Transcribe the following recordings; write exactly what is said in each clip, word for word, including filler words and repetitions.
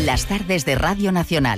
Las tardes de Radio Nacional.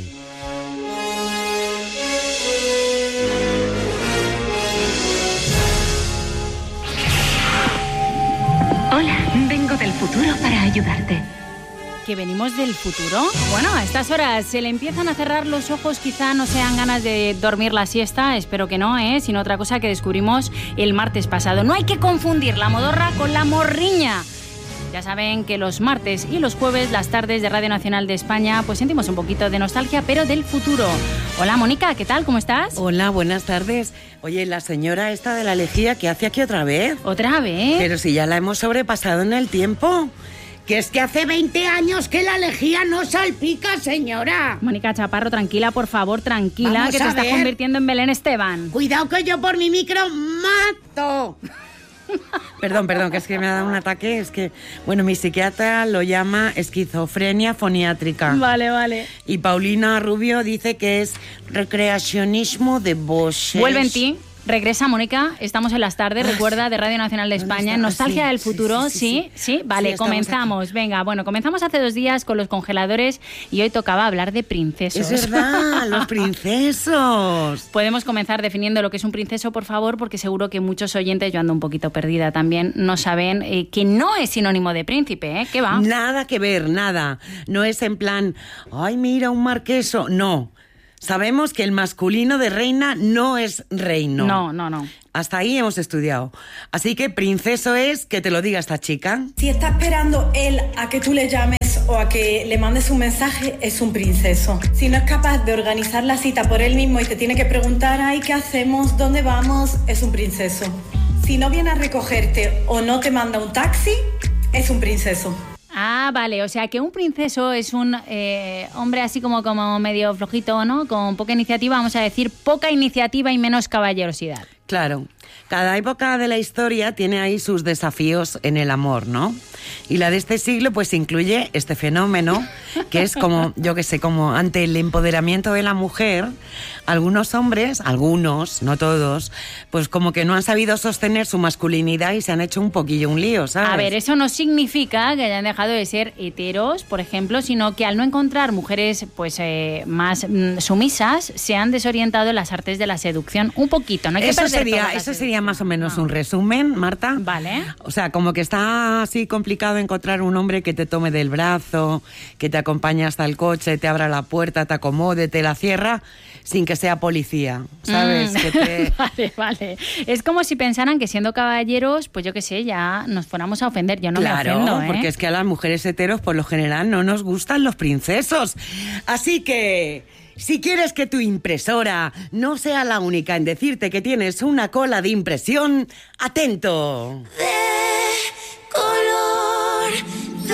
Hola, vengo del futuro para ayudarte. ¿Que venimos del futuro? Bueno, a estas horas se le empiezan a cerrar los ojos, quizá no sean ganas de dormir la siesta, espero que no, ¿eh? Sino otra cosa que descubrimos el martes pasado. No hay que confundir la modorra con la morriña. Ya saben que los martes y los jueves, las tardes de Radio Nacional de España, pues sentimos un poquito de nostalgia, pero del futuro. Hola, Mónica, ¿qué tal? ¿Cómo estás? Hola, buenas tardes. Oye, la señora esta de la lejía, ¿qué hace aquí otra vez? ¿Otra vez? Pero si ya la hemos sobrepasado en el tiempo. Que es que hace veinte años que la lejía no salpica, señora. Mónica Chaparro, tranquila, por favor, tranquila, Vamos que te a estás ver. convirtiendo en Belén Esteban. Cuidado que yo por mi micro mato. Perdón, perdón, que es que me ha dado un ataque. Es que, bueno, mi psiquiatra lo llama esquizofrenia foniátrica. Vale, vale. Y Paulina Rubio dice que es recreacionismo de voces. Vuelve en ti. Regresa, Mónica, estamos en las tardes, recuerda, de Radio Nacional de España, Nostalgia sí, del Futuro, sí, sí, ¿sí? sí, ¿Sí? sí. Vale, Sí, estamos comenzamos, aquí. venga, bueno, comenzamos hace dos días con los congeladores y hoy tocaba hablar de princesos. Es verdad, los princesos. Podemos comenzar definiendo lo que es un princeso, por favor, porque seguro que muchos oyentes, yo ando un poquito perdida también, no saben eh, que no es sinónimo de príncipe, ¿eh? ¿Qué va? Nada que ver, nada. No es en plan, ay, mira, un marqueso. No. Sabemos que el masculino de reina no es reino. No, no, no. Hasta ahí hemos estudiado. Así que princeso es que te lo diga esta chica. Si está esperando él a que tú le llames o a que le mandes un mensaje, es un princeso. Si no es capaz de organizar la cita por él mismo y te tiene que preguntar, ay, ¿qué hacemos? ¿Dónde vamos? Es un princeso. Si no viene a recogerte o no te manda un taxi, es un princeso. Ah, vale, o sea que un princeso es un eh, hombre así como, como medio flojito, ¿no? Con poca iniciativa, vamos a decir, poca iniciativa y menos caballerosidad. Claro, cada época de la historia tiene ahí sus desafíos en el amor, ¿no? Y la de este siglo pues incluye este fenómeno que es como, yo qué sé, como ante el empoderamiento de la mujer, algunos hombres, algunos, no todos, pues como que no han sabido sostener su masculinidad y se han hecho un poquillo un lío, ¿sabes? A ver, eso no significa que hayan dejado de ser heteros, por ejemplo, sino que al no encontrar mujeres pues eh, más mm, sumisas, se han desorientado en las artes de la seducción un poquito. No hay que Eso perder sería, toda la eso sería seducción. más o menos No. un resumen, Marta. Vale. O sea, como que está así complicado encontrar un hombre que te tome del brazo, que te acompañe hasta el coche, te abra la puerta, te acomode, te la cierra, sin que sea policía, ¿sabes? Mm. Que te... Vale, vale. Es como si pensaran que siendo caballeros, pues yo qué sé, ya nos fuéramos a ofender. Yo no claro, me ofendo, ¿eh? porque es que a las mujeres heteros por lo general no nos gustan los princesos. Así que, si quieres que tu impresora no sea la única en decirte que tienes una cola de impresión, atento. De color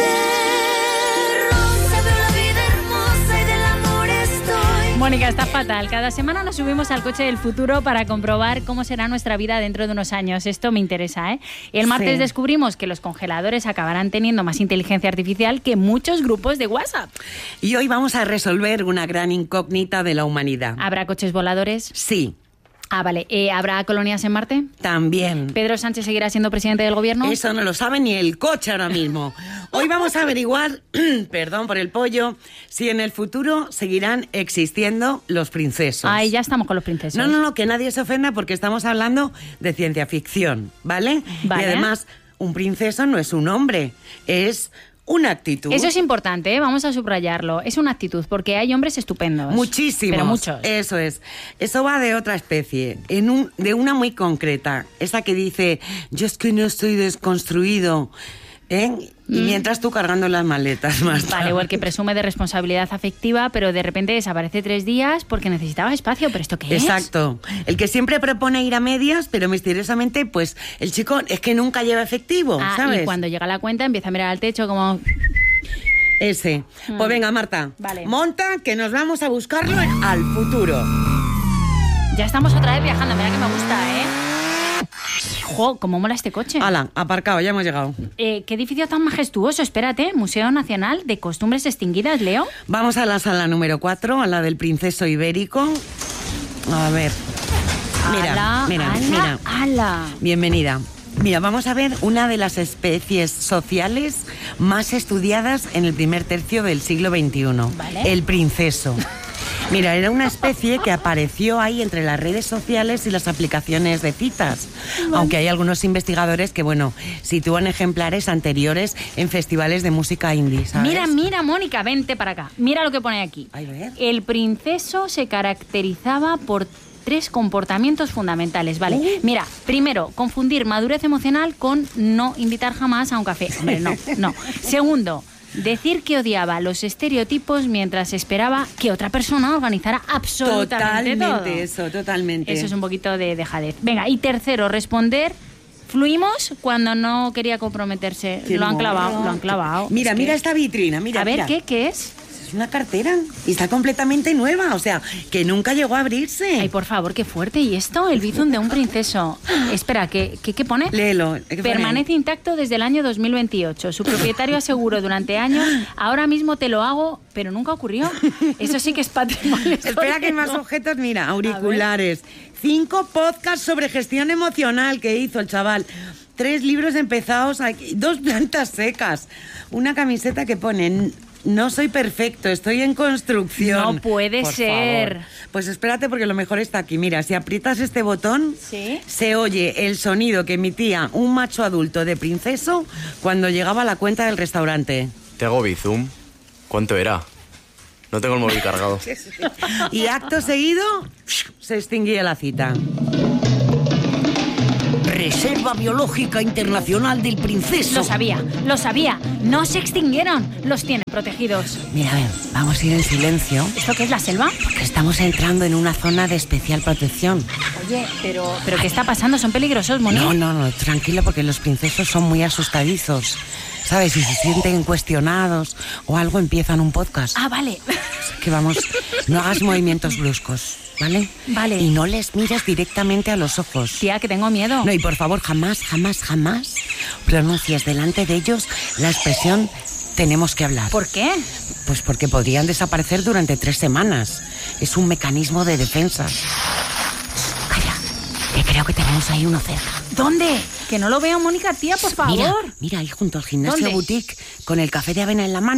de rosa, veo la vida hermosa y del amor estoy. Mónica, está fatal. Cada semana nos subimos al coche del futuro para comprobar cómo será nuestra vida dentro de unos años. Esto me interesa, ¿eh? El martes Sí. descubrimos que los congeladores acabarán teniendo más inteligencia artificial que muchos grupos de WhatsApp. Y hoy vamos a resolver una gran incógnita de la humanidad. ¿Habrá coches voladores? Sí, Ah, vale. Eh, ¿Habrá colonias en Marte? también. ¿Pedro Sánchez seguirá siendo presidente del gobierno? Eso no lo sabe ni el coche ahora mismo. Hoy vamos a averiguar, perdón por el pollo, si en el futuro seguirán existiendo los princesos. Ay, ya estamos con los princesos. No, no, no, que nadie se ofenda porque estamos hablando de ciencia ficción, ¿vale? Vale. Y además, un princeso no es un hombre, es una actitud. Eso es importante, ¿eh? Vamos a subrayarlo. Es una actitud, porque hay hombres estupendos. Muchísimos. Pero muchos. Eso es. Eso va de otra especie, en un, de una muy concreta. Esa que dice, yo es que no estoy desconstruido, ¿eh? Y Mm. mientras tú cargando las maletas más. Vale, o el que presume de responsabilidad afectiva, pero de repente desaparece tres días porque necesitaba espacio. ¿Pero esto qué es? Exacto. El que siempre propone ir a medias, pero misteriosamente, pues, el chico es que nunca lleva efectivo, Ah, ¿sabes? y cuando llega la cuenta empieza a mirar al techo como... Ese. Pues venga, Marta. Vale. Monta, que nos vamos a buscarlo al futuro. Ya estamos otra vez viajando, mira que me gusta, ¿eh? Jo, cómo mola este coche. Hala, aparcado, ya hemos llegado. Eh, qué edificio tan majestuoso, espérate. Museo Nacional de Costumbres Extinguidas, Leo. Vamos a la sala número cuatro, a la del Princeso Ibérico. A ver. Mira, ala, mira, ala, mira. ala. Bienvenida. Mira, vamos a ver una de las especies sociales más estudiadas en el primer tercio del siglo veintiuno. Vale. El princeso. Mira, era una especie que apareció ahí entre las redes sociales y las aplicaciones de citas. Vale. Aunque hay algunos investigadores que, bueno, sitúan ejemplares anteriores en festivales de música indie, ¿sabes? Mira, mira, Mónica, vente para acá. Mira lo que pone aquí. Ay, ver. El princeso se caracterizaba por tres comportamientos fundamentales, ¿vale? Uh. Mira, primero, confundir madurez emocional con no invitar jamás a un café. Hombre, no, no. Segundo, decir que odiaba los estereotipos mientras esperaba que otra persona organizara absolutamente todo. Totalmente eso, totalmente. Eso es un poquito de dejadez. Venga, y tercero, responder... Fluimos cuando no quería comprometerse. Qué lo han clavado, mono. lo han clavado. Mira, es mira que... esta vitrina, mira. A ver, mira. ¿qué, ¿qué es? Es una cartera y está completamente nueva, o sea, que nunca llegó a abrirse. Ay, por favor, qué fuerte. ¿Y esto? El bizum de un princeso. Espera, ¿qué, qué, qué pone? Léelo. ¿qué Permanece pone? intacto desde el año dos mil veintiocho. Su propietario aseguró durante años, ahora mismo te lo hago, pero nunca ocurrió. Eso sí que es patrimonio. Espera que hay más objetos, mira, auriculares. Cinco podcasts sobre gestión emocional que hizo el chaval. Tres libros empezados aquí, dos plantas secas. Una camiseta que pone... No soy perfecto, estoy en construcción. No puede Por ser. favor. Pues espérate porque lo mejor está aquí. Mira, si aprietas este botón, ¿sí? Se oye el sonido que emitía un macho adulto de princeso cuando llegaba a la cuenta del restaurante. ¿Te hago bizum? ¿Cuánto era? No tengo el móvil cargado. Y acto seguido, se extinguía la cita. Reserva Biológica Internacional del Princeso. Lo sabía, lo sabía. No se extinguieron. Los tienen protegidos. Mira, a ver, vamos a ir en silencio. ¿Esto qué es, la selva? Porque estamos entrando en una zona de especial protección. Oye, pero, ¿pero qué está pasando? ¿Son peligrosos, Moni? No, no, no, tranquilo, porque los princesos son muy asustadizos. ¿Sabes? Si se sienten cuestionados o algo, empiezan un podcast. Ah, vale. Que vamos, no hagas movimientos bruscos, ¿vale? Vale. Y no les mires directamente a los ojos. Tía, que tengo miedo. No, y por favor, jamás, jamás, jamás pronuncies delante de ellos la expresión tenemos que hablar. ¿Por qué? Pues porque podrían desaparecer durante tres semanas. Es un mecanismo de defensa. Calla, que creo que tenemos ahí uno cerca. ¿Dónde? Que no lo veo, Mónica, tía, por favor. Mira, mira ahí junto al gimnasio ¿Dónde? boutique con el café de avena en la mano.